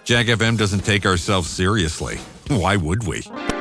Jack FM doesn't take ourselves seriously. Why would we?